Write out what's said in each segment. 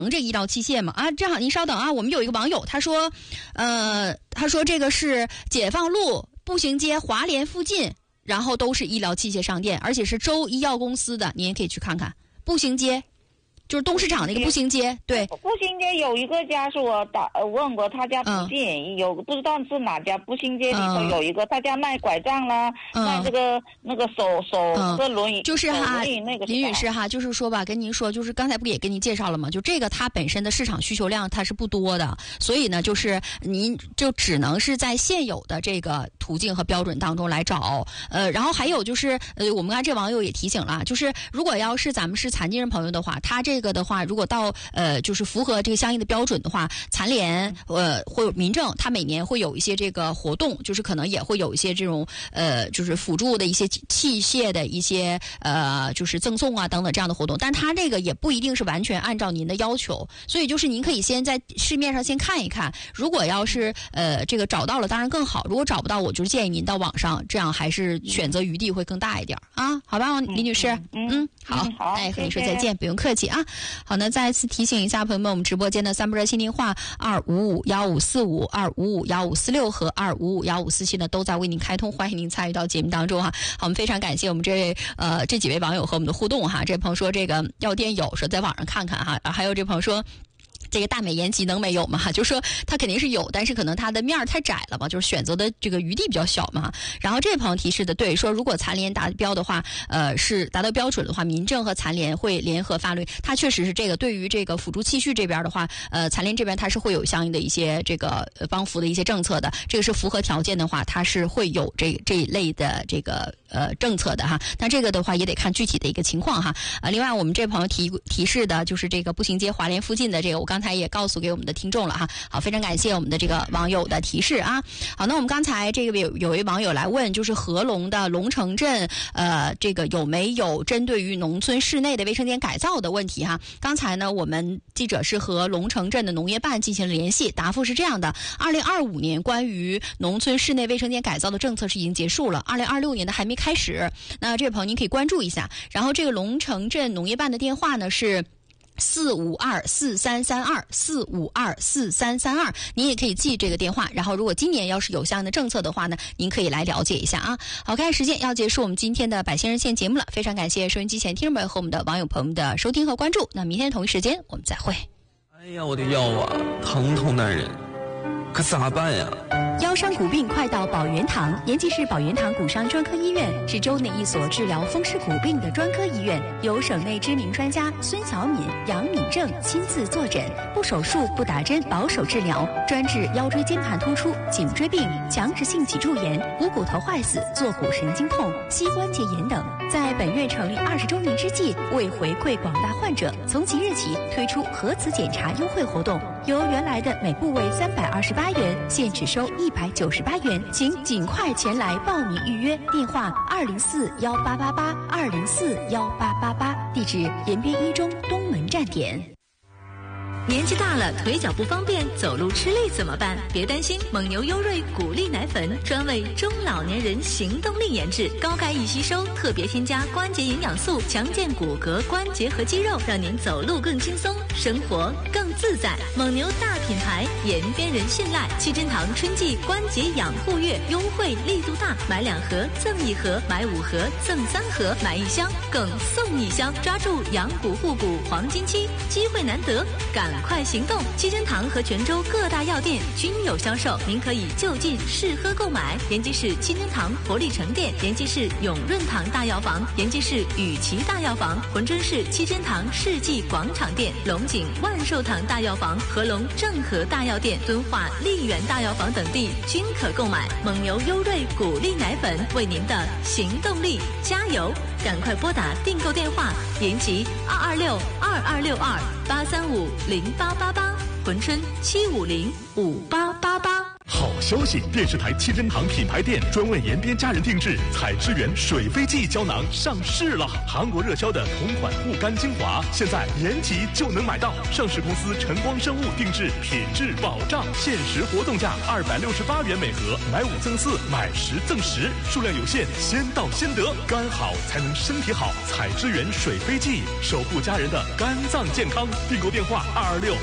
这医疗器械吗？啊，正好您稍等啊，我们有一个网友他说这个是解放路步行街华联附近，然后都是医疗器械商店，而且是州医药公司的，您也可以去看看。步行街就是东市场那个步行街，对， 步行街有一个家是我问过，他家附近有不知道是哪家，步行街里头有一个，他家卖拐杖啦，卖这个那个手的轮椅， 就是哈， 那个林女士哈，就是说吧，跟您说，就是刚才不也跟您介绍了吗？就这个它本身的市场需求量它是不多的，所以呢，就是您就只能是在现有的这个途径和标准当中来找。然后还有就是我们刚才这网友也提醒了，就是如果要是咱们是残疾人朋友的话，他这个的话，如果到就是符合这个相应的标准的话，残联会有民政，它每年会有一些这个活动，就是可能也会有一些这种就是辅助的一些器械的一些就是赠送啊等等这样的活动，但它这个也不一定是完全按照您的要求，所以就是您可以先在市面上先看一看，如果要是这个找到了当然更好，如果找不到我就建议您到网上，这样还是选择余地会更大一点啊，好吧，李女士，好，哎，和你说再见，不用客气啊。好，那再次提醒一下朋友们，我们直播间的3部热线电话2551545、2551546和2551547呢都在为您开通，欢迎您参与到节目当中哈。好，我们非常感谢我们这几位网友和我们的互动哈。这朋友说这个药店有，说在网上看看哈，还有这朋友说。这个大美颜极能没有嘛？就说它肯定是有，但是可能它的面儿太窄了嘛，就是选择的这个余地比较小嘛。然后这位朋友提示的对，说如果残联达标的话，是达到标准的话，民政和残联会联合发律。它确实是这个，对于这个辅助器械这边的话，残联这边它是会有相应的一些这个帮扶的一些政策的。这个是符合条件的话，它是会有这一类的这个政策的哈。但这个的话也得看具体的一个情况哈。另外我们这位朋友提示的就是这个步行街华联附近的这个，我刚才也告诉给我们的听众了哈。好，非常感谢我们的这个网友的提示啊。好，那我们刚才这个有位网友来问，就是合龙的龙城镇这个有没有针对于农村室内的卫生间改造的问题哈。刚才呢我们记者是和龙城镇的农业办进行了联系，答复是这样的：2025年关于农村室内卫生间改造的政策是已经结束了，2026年的还没开始。那这位朋友您可以关注一下。然后这个龙城镇农业办的电话呢是4524332，4524332，您也可以记这个电话。然后如果今年要是有相应的政策的话呢，您可以来了解一下啊。好，看时间要结束我们今天的百姓热线节目了，非常感谢收音机前听众们和我们的网友朋友们的收听和关注。那明天同一时间我们再会。 哎呀，我的腰啊，疼痛难忍，可咋办呀？ 腰伤骨病快到宝源堂，延吉市宝源堂骨伤专科医院是州内一所治疗风湿骨病的专科医院，由省内知名专家孙小敏、杨敏正亲自坐诊，不手术不打针，保守治疗，专治腰椎间盘突出、颈椎病、强直性脊柱炎、股骨头坏死、坐骨神经痛、膝关节炎等。在本院成立20周年之际，为回馈广大患者，从即日起推出核磁检查优惠活动，由原来的每部位328元，现只收198元，请尽快前来报名预约。电话2041888，2041888，地址延边一中东门站点。 年纪大了，腿脚不方便，走路吃力怎么办？别担心，蒙牛优瑞骨力奶粉专为中老年人行动力研制，高钙易吸收，特别添加关节营养素，强健骨骼、关节和肌肉，让您走路更轻松，生活更自在。蒙牛大品牌，延边人信赖。七珍堂春季关节养护月优惠力度大，买2盒赠1盒，买5盒赠3盒，买1箱更送1箱，抓住养骨护骨黄金期，机会难得，赶快行动！七珍堂和泉州各大药店均有销售，您可以就近试喝购买。延吉市七珍堂活力城店，延吉市永润堂大药房，延吉市雨琦大药房，珲春市七珍堂世纪广场店，龙井万寿堂大药房、合龙正和大药店、敦化丽园大药房等地均可购买。蒙牛优瑞骨力奶粉，为您的行动力加油！赶快拨打订购电话：延吉2262262，8350888，珲春7505888。 好消息，电视台七珍堂品牌店专为延边家人定制采之源水飞记胶囊上市了。韩国热销的同款护肝精华，现在延吉就能买到。上市公司晨光生物定制，品质保障，限时活动价268元每盒，买5赠4，买10赠10，数量有限，先到先得。肝好才能身体好，采之源水飞记，守护家人的肝脏健康。订购电话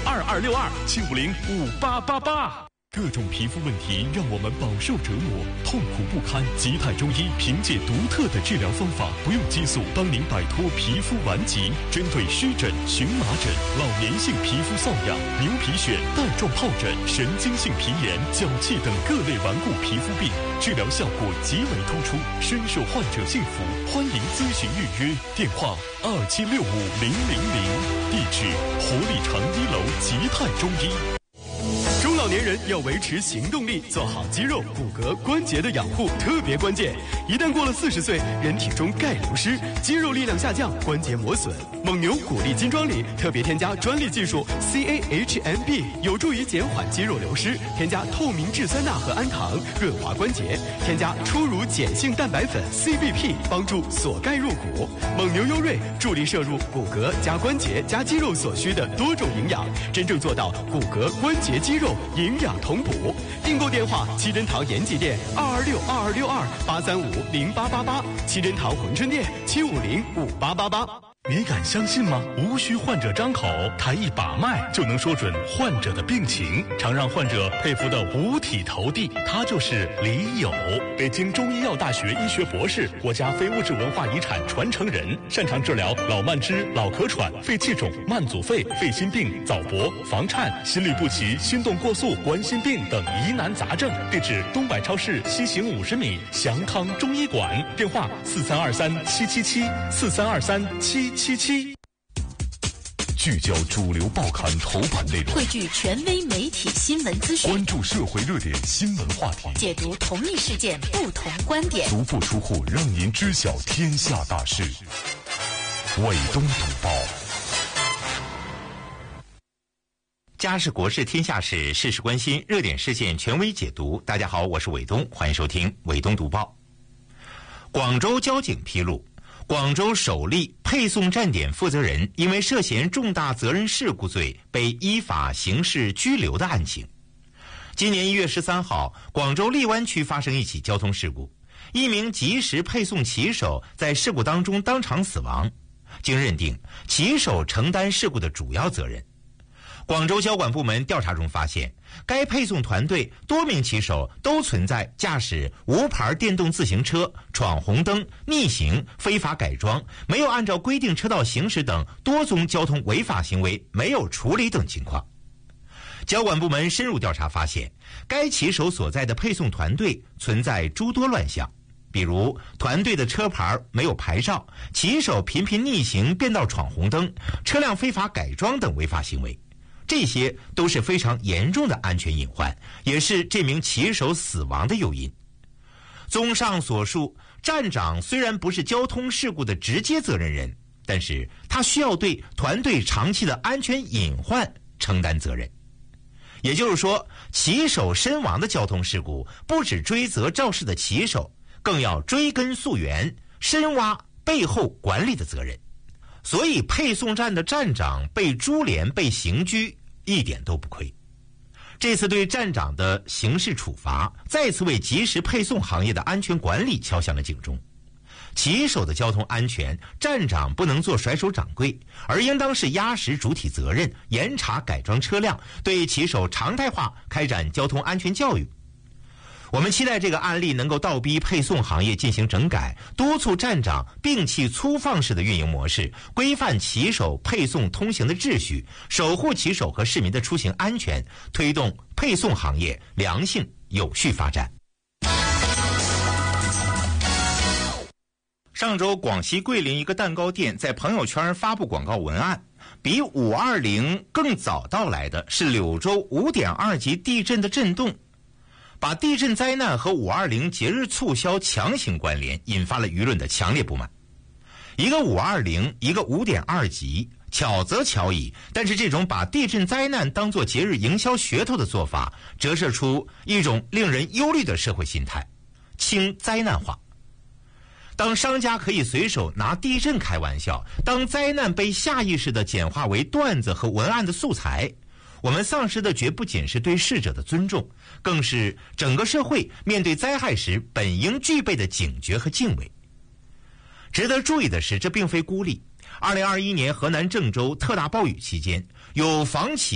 2262262，7505888。各种皮肤问题让我们饱受折磨，痛苦不堪。吉泰中医凭借独特的治疗方法，不用激素，帮您摆脱皮肤顽疾。针对湿疹、荨麻疹、老年性皮肤瘙痒、牛皮癣、带状疱疹、神经性皮炎、脚气等各类顽固皮肤病，治疗效果极为突出，深受患者信服。欢迎咨询预约，电话27650000，地址活力城1楼吉泰中医。中老年人要维持行动力，做好肌肉、骨骼、关节的养护特别关键。一旦过了40岁，人体中钙流失，肌肉力量下降，关节磨损。蒙牛骨力金装里特别添加专利技术 CAHMB， 有助于减缓肌肉流失。添加透明质酸钠和氨糖，润滑关节。添加初乳碱性蛋白粉 CBP， 帮助锁钙入骨。蒙牛优瑞助力摄入骨骼加关节加肌肉所需的多种营养，真正做到骨骼、关节、肌肉营养同补。订购电话：七珍堂延吉店226226283508888，七珍堂珲春店7505888。你敢相信吗？无需患者张口，抬一把脉就能说准患者的病情，常让患者佩服的五体投地。他就是李友，北京中医药大学医学博士，国家非物质文化遗产传承人，擅长治疗老慢支、老咳喘、肺气肿、慢阻肺、肺心病、早搏、房颤、心律不齐、心动过速、冠心病等疑难杂症。地址：东百超市西行50米，祥康中医馆。电话：4323777，4323777。聚焦主流报刊头版内容， 汇聚权威媒体新闻资讯， 关注社会热点新闻话题， 解读同一事件不同观点， 足不出户让您知晓天下大事。伟东读报， 家事国事天下事，事事关心，热点事件权威解读。大家好，我是伟东，欢迎收听伟东读报。广州交警披露，广州首例配送站点负责人因为涉嫌重大责任事故罪被依法刑事拘留的案情。今年1月13号，广州荔湾区发生一起交通事故，一名即时配送骑手在事故当中当场死亡，经认定骑手承担事故的主要责任。广州交管部门调查中发现，该配送团队多名骑手都存在驾驶无牌电动自行车、闯红灯、逆行、非法改装、没有按照规定车道行驶等多宗交通违法行为没有处理等情况。交管部门深入调查发现，该骑手所在的配送团队存在诸多乱象，比如团队的车牌没有牌照、骑手频频逆行变道闯红灯、车辆非法改装等违法行为。这些都是非常严重的安全隐患，也是这名骑手死亡的诱因。综上所述，站长虽然不是交通事故的直接责任人，但是他需要对团队长期的安全隐患承担责任。也就是说，骑手身亡的交通事故不只追责肇事的骑手，更要追根溯源，深挖背后管理的责任。所以配送站的站长被株连、被刑拘一点都不亏。这次对站长的刑事处罚再次为即时配送行业的安全管理敲响了警钟。骑手的交通安全，站长不能做甩手掌柜，而应当是压实主体责任，严查改装车辆，对骑手常态化开展交通安全教育。我们期待这个案例能够倒逼配送行业进行整改，督促站长摒弃粗放式的运营模式，规范骑手配送通行的秩序，守护骑手和市民的出行安全，推动配送行业良性有序发展。上周，广西桂林一个蛋糕店在朋友圈发布广告文案，比520更早到来的是柳州5.2级地震的震动，把地震灾难和520节日促销强行关联，引发了舆论的强烈不满。一个520，一个5.2级， 巧则巧矣，但是这种把地震灾难当作节日营销噱头的做法，折射出一种令人忧虑的社会心态，轻灾难化。当商家可以随手拿地震开玩笑，当灾难被下意识地简化为段子和文案的素材，我们丧失的绝不仅是对逝者的尊重，更是整个社会面对灾害时本应具备的警觉和敬畏。值得注意的是，这并非孤立。2021年河南郑州特大暴雨期间，有房企